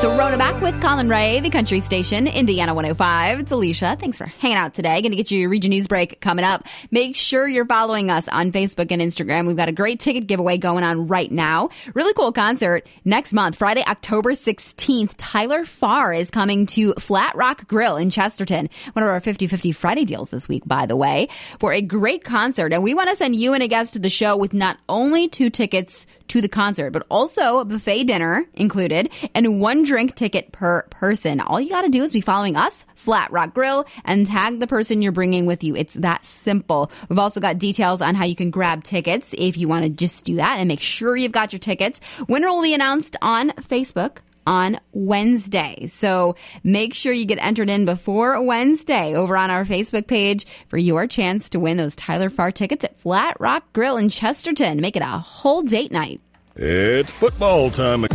So Rhoda back with Colin Ray, the country station, Indiana 105. It's Alicia. Thanks for hanging out today. Going to get you your Region News break coming up. Make sure you're following us on Facebook and Instagram. We've got a great ticket giveaway going on right now. Really cool concert next month, Friday, October 16th. Tyler Farr is coming to Flat Rock Grill in Chesterton. One of our 50-50 Friday deals this week, by the way, for a great concert. And we want to send you and a guest to the show with not only 2 tickets to the concert, but also a buffet dinner included and 1 drink ticket per person. All you got to do is be following us, Flat Rock Grill, and tag the person you're bringing with you. It's that simple. We've also got details on how you can grab tickets if you want to just do that, and make sure you've got your tickets. Winner will be announced on Facebook on Wednesday. So make sure you get entered in before Wednesday over on our Facebook page for your chance to win those Tyler Farr tickets at Flat Rock Grill in Chesterton. Make it a whole date night. It's football time.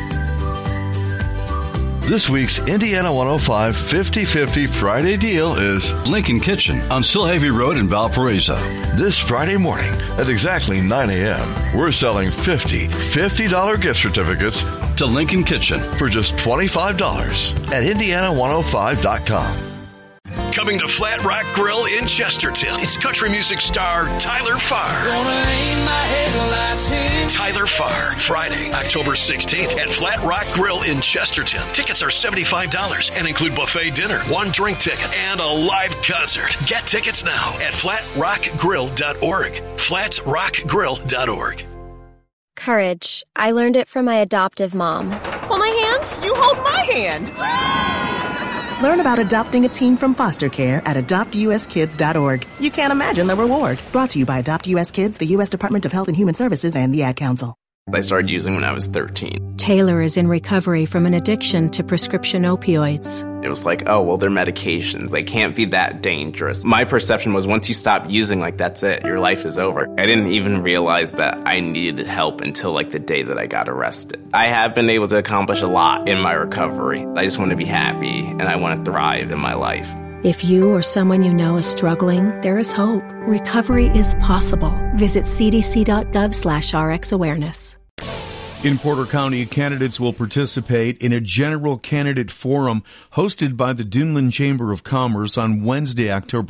This week's Indiana 105 50-50 Friday deal is Lincoln Kitchen on Silhavy Road in Valparaiso. this Friday morning at exactly 9 a.m. We're selling $50 gift certificates to Lincoln Kitchen for just $25 at Indiana105.com. Coming to Flat Rock Grill in Chesterton, it's country music star Tyler Farr. Tyler Farr, Friday, October 16th at Flat Rock Grill in Chesterton. Tickets are $75 and include buffet dinner, 1 drink ticket, and a live concert. Get tickets now at flatrockgrill.org. flatrockgrill.org. Courage. I learned it from my adoptive mom. Hold my hand. You hold my hand. Learn about adopting a teen from foster care at adoptuskids.org. You can't imagine the reward. Brought to you by Adopt US Kids, the U.S. Department of Health and Human Services, and the Ad Council. I started using when I was 13. Taylor is in recovery from an addiction to prescription opioids. It was like, oh, well, they're medications. They can't be that dangerous. My perception was once you stop using, that's it. Your life is over. I didn't even realize that I needed help until, the day that I got arrested. I have been able to accomplish a lot in my recovery. I just want to be happy, and I want to thrive in my life. If you or someone you know is struggling, there is hope. Recovery is possible. Visit cdc.gov/RxAwareness. In Porter County, candidates will participate in a general candidate forum hosted by the Dunlan Chamber of Commerce on Wednesday, October